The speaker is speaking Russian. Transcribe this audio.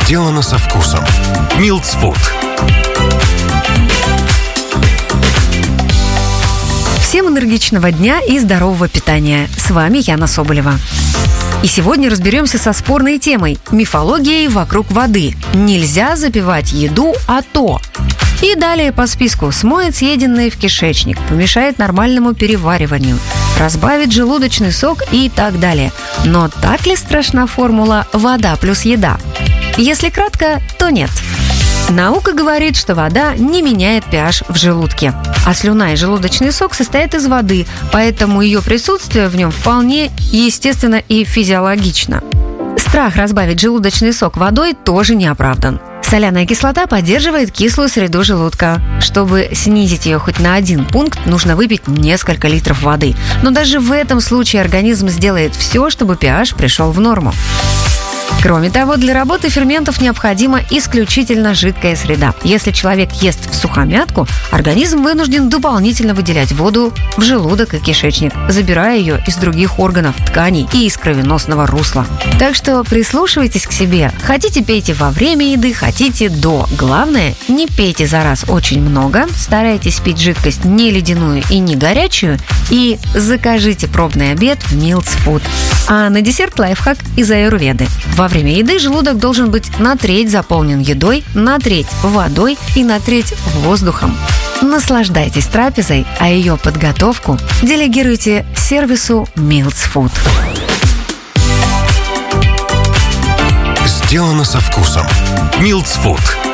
Сделано со вкусом. Милтс Фуд. Всем энергичного дня и здорового питания. С вами Яна Соболева. И сегодня разберемся со спорной темой – мифологией вокруг воды. Нельзя запивать еду, а то. И далее по списку: смоет съеденное в кишечник, помешает нормальному перевариванию, разбавит желудочный сок и так далее. Но так ли страшна формула «вода плюс еда»? Если кратко, то нет. Наука говорит, что вода не меняет pH в желудке, а слюна и желудочный сок состоят из воды, поэтому ее присутствие в нем вполне естественно и физиологично. Страх разбавить желудочный сок водой тоже не оправдан. Соляная кислота поддерживает кислую среду желудка. Чтобы снизить ее хоть на 1 пункт, нужно выпить несколько литров воды. Но даже в этом случае организм сделает все, чтобы pH пришел в норму. Кроме того, для работы ферментов необходима исключительно жидкая среда. Если человек ест всухомятку, организм вынужден дополнительно выделять воду в желудок и кишечник, забирая ее из других органов, тканей и из кровеносного русла. Так что прислушивайтесь к себе. Хотите, пейте во время еды, хотите до. Главное, не пейте за раз очень много, старайтесь пить жидкость не ледяную и не горячую, и закажите пробный обед в Милтс Фуд. А на десерт лайфхак из аюрведы. Во время еды желудок должен быть на треть заполнен едой, на треть водой и на треть воздухом. Наслаждайтесь трапезой, а ее подготовку делегируйте сервису Милтс Фуд. Сделано со вкусом. Милтс Фуд.